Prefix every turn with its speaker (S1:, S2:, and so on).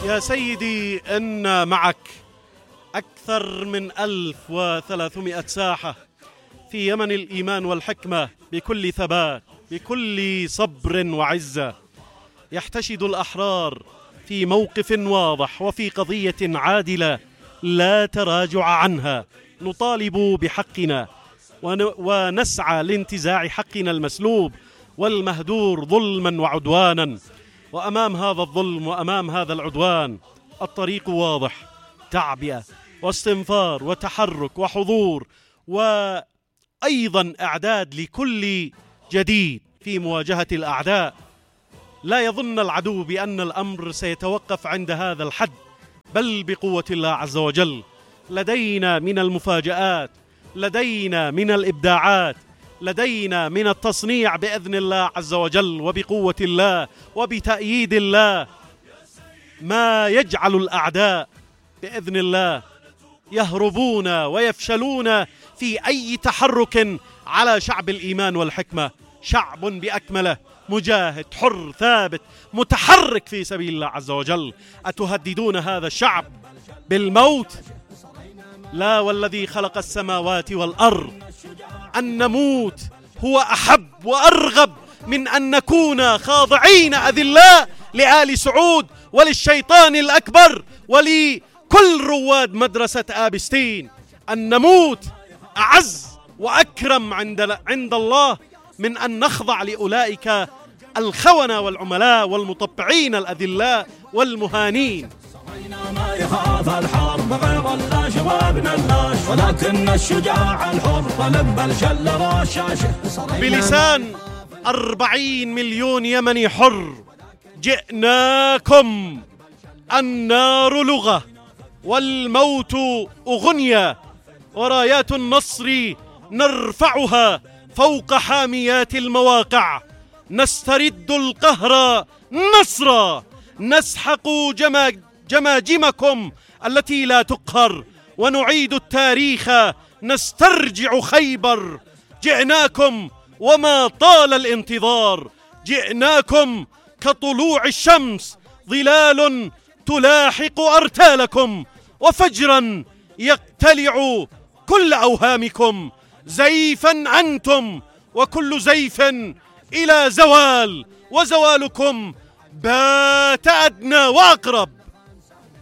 S1: يا سيدي إن معك أكثر من 1300 ساحة في يمن الإيمان والحكمة، بكل ثبات، بكل صبر وعزة. يحتشد الأحرار في موقف واضح وفي قضية عادلة لا تراجع عنها. نطالب بحقنا ونسعى لانتزاع حقنا المسلوب والمهدور ظلما وعدوانا. وأمام هذا الظلم وأمام هذا العدوان الطريق واضح: تعبئة واستنفار وتحرك وحضور، وأيضا إعداد لكل جديد في مواجهة الأعداء. لا يظن العدو بأن الأمر سيتوقف عند هذا الحد، بل بقوة الله عز وجل. لدينا من المفاجآت، لدينا من الإبداعات، لدينا من التصنيع بإذن الله عز وجل وبقوة الله وبتأييد الله ما يجعل الأعداء بإذن الله يهربون ويفشلون في أي تحرك على شعب الإيمان والحكمة. شعب بأكمله مجاهد حر ثابت متحرك في سبيل الله عز وجل. أتهددون هذا الشعب بالموت؟ لا، والذي خلق السماوات والأرض أن نموت هو أحب وأرغب من أن نكون خاضعين أذلاء لآل سعود وللشيطان الأكبر ولكل رواد مدرسة آبستين. أن نموت أعز وأكرم عند الله من أن نخضع لأولئك الخونة والعملاء والمطبعين الأذلاء والمهانين.
S2: ما يخاف الحرب غير شبابنا الناش، ولكن الشجاع الحر طلب الجل رشاشه.
S1: بلسان 40 مليون يمني حر جئناكم. النار لغة والموت أغنية، ورايات النصر نرفعها فوق حاميات المواقع. نسترد القهر نصرا، نسحق جماجمكم التي لا تقهر، ونعيد التاريخ، نسترجع خيبر. جئناكم وما طال الانتظار، جئناكم كطلوع الشمس، ظلال تلاحق أرتالكم، وفجرا يقتلع كل أوهامكم. زيفا أنتم، وكل زيف إلى زوال، وزوالكم بات أدنى وأقرب.